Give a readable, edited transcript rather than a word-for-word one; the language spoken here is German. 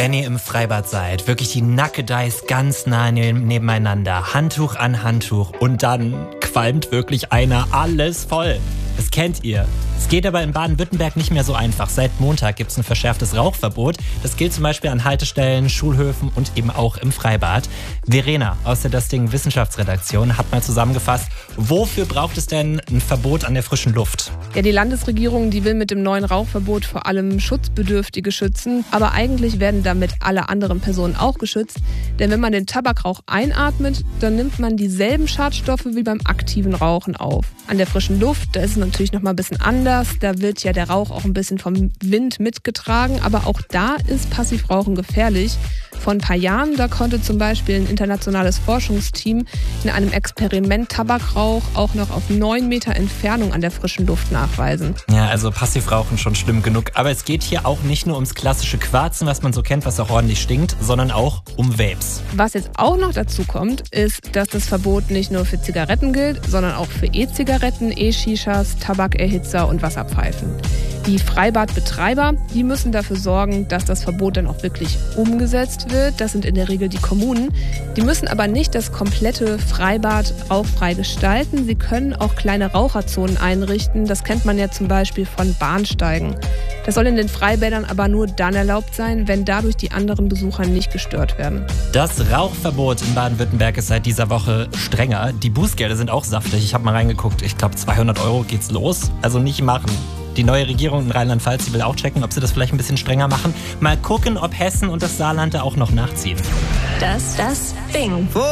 Wenn ihr im Freibad seid, wirklich die Nackedeis ganz nah nebeneinander, Handtuch an Handtuch und dann qualmt wirklich einer alles voll. Das kennt ihr. Es geht aber in Baden-Württemberg nicht mehr so einfach. Seit Montag gibt es ein verschärftes Rauchverbot. Das gilt zum Beispiel an Haltestellen, Schulhöfen und eben auch im Freibad. Verena aus der Das Ding Wissenschaftsredaktion hat mal zusammengefasst, wofür braucht es denn ein Verbot an der frischen Luft? Ja, die Landesregierung, die will mit dem neuen Rauchverbot vor allem Schutzbedürftige schützen. Aber eigentlich werden damit alle anderen Personen auch geschützt. Denn wenn man den Tabakrauch einatmet, dann nimmt man dieselben Schadstoffe wie beim aktiven Rauchen auf. An der frischen Luft, da ist es natürlich noch mal ein bisschen anders. Da wird ja der Rauch auch ein bisschen vom Wind mitgetragen. Aber auch da ist Passivrauchen gefährlich. Vor ein paar Jahren, da konnte zum Beispiel ein internationales Forschungsteam in einem Experiment Tabakrauch auch noch auf 9 Meter Entfernung an der frischen Luft nachweisen. Ja, also Passivrauchen schon schlimm genug. Aber es geht hier auch nicht nur ums klassische Quarzen, was man so kennt, was auch ordentlich stinkt, sondern auch um Vapes. Was jetzt auch noch dazu kommt, ist, dass das Verbot nicht nur für Zigaretten gilt, sondern auch für E-Zigaretten, E-Shishas, Tabakerhitzer und Wasserpfeifen. Die Freibadbetreiber, die müssen dafür sorgen, dass das Verbot dann auch wirklich umgesetzt wird. Das sind in der Regel die Kommunen. Die müssen aber nicht das komplette Freibad rauchfrei gestalten. Sie können auch kleine Raucherzonen einrichten. Das kennt man ja zum Beispiel von Bahnsteigen. Das soll in den Freibädern aber nur dann erlaubt sein, wenn dadurch die anderen Besucher nicht gestört werden. Das Rauchverbot in Baden-Württemberg ist seit dieser Woche strenger. Die Bußgelder sind auch saftig. Ich habe mal reingeguckt. Ich glaube, 200 € geht's los. Also nicht machen. Die neue Regierung in Rheinland-Pfalz, die will auch checken, ob sie das vielleicht ein bisschen strenger machen. Mal gucken, ob Hessen und das Saarland da auch noch nachziehen. Das Ding.